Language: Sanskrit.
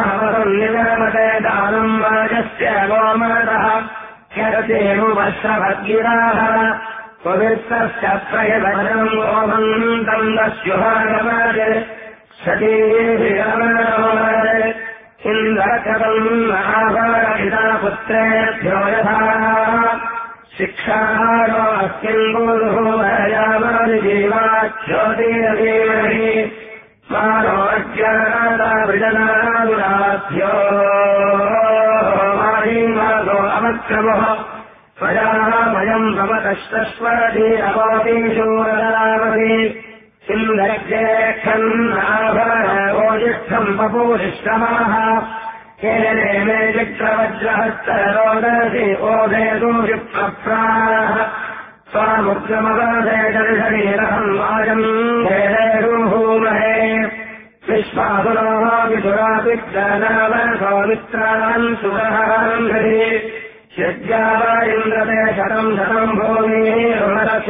निगमते दानम् वाजस्य गोमतः ह्यतेनुवश्रभद्गिराः पवित्रस्य प्रयवनम् गोमन्तम् दस्युहागमाज सतीभिरमणोमाज इन्द्रकतम् आभारहिता पुत्रेभ्यो यथा शिक्षाहारो अस्मिन् गुरुः वरयामानि जीवाच्छोतीरधीमहि मानो अज्ञाता वृजनादुराभ्यो माहीमासो अवक्रमः स्वयामयम् भवतश्चस्वरति अवतीशूरदावति इन्द्रज्येक्षन् आभरणोजिष्ठम् बपूरिष्टमाः केने मे चित्रवज्रहस्तरोदसि ओदेतु विप्रप्राः स्वामुग्रमवदे दर्शनीरहम् वाजम् भेदेरुभूमहे विश्वासुरोः विदुरापिज्जनावसो मित्रान् सुरहाम् हरि यज्ञाव इन्द्रते शतम् भूमिः